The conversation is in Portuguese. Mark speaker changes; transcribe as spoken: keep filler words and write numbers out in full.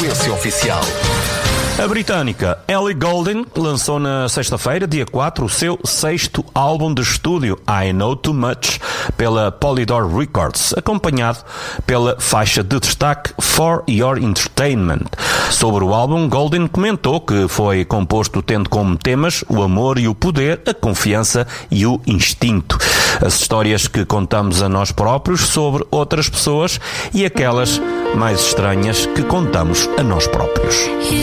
Speaker 1: Cadência Oficial.
Speaker 2: A britânica Ellie Goulding lançou na sexta-feira, dia quatro, o seu sexto álbum de estúdio, I Know Too Much, pela Polydor Records, acompanhado pela faixa de destaque For Your Entertainment. Sobre o álbum, Goulding comentou que foi composto tendo como temas o amor e o poder, a confiança e o instinto. As histórias que contamos a nós próprios sobre outras pessoas e aquelas mais estranhas que contamos a nós próprios.